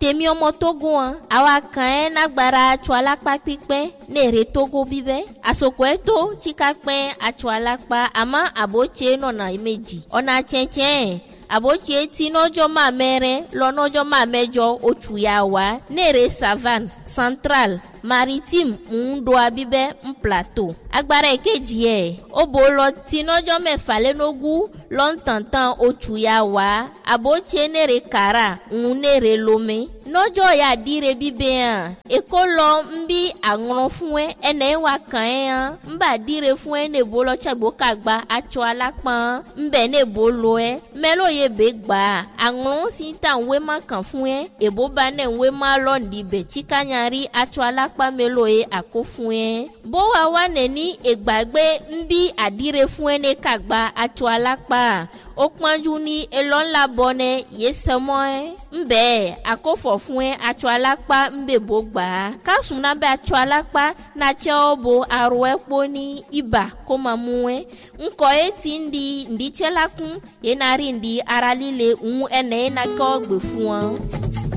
tèmi ọmọ Togo an àwa kan nagbara atsọ alakpa pípẹ́ nèrè Togo bíbẹ́ àsopọ̀ ẹ̀tọ́ tsikapẹ́ atsọ alakpa àmọ́ àbótse nọ̀nà méjì ọ̀nà tsẹ̀tsẹ̀ àbótse tí nọ́jọ́ máa mẹ́rẹ́ lọ nọ́jọ́ máa mẹ́jọ oṣù yà wá nèrè savane central maritime ńdoa bíbẹ́ ń plateau agbára èkejì ẹ̀ ó bò lọ tí nọ́jọ́ mẹ́fà lẹ́nogún lọ́ntàntàn oṣù yà wá àbótse nèrè kàrà ń nèrè lomé nọ́jọ́ yà dire bíbẹ́ hàn èkó lọ ń bí àrùn fún ẹ ẹnẹ́ wà kàn ẹ́ hàn ń bà dire fún ẹ nèbó lọ tsẹ̀gbó kàgbà atsọ alápọ̀n ń bẹ̀ nèbó lọ ẹ mẹ́lò yẹ bẹ́ gbà àrùn sí ta ń wé má kàn fún ẹ èbó bá nẹ̀ ń wé má lọ́ọ̀dì bẹ̀ tsikanyari atsọ alápá mẹ́lò yẹ àkó fún ẹ bó wa wà nẹ̀ ní ìgbàgbé ń bí àdire fún ẹ ní kàgbà atsọ alápá ó pọ́njú ní elọ́ńlá bọ́nẹ yé sẹ́mọ́ ẹ ń bẹ́ẹ̀ àkófọ̀ fún ẹ atsọ alápá ń bẹ̀ bó gbà á kásùn náà bẹ́ atsọ alápá náà tsẹ́ ọ́ bo arọ ẹ kpó ní ibà kó máa mú ẹ ńkọ́ ẹ ti ń di ǹdí tsẹ́ la kún yẹn náà rí ǹdí ara líle ń ẹnẹ́ yẹn náà kọ́ gbè fún ọ.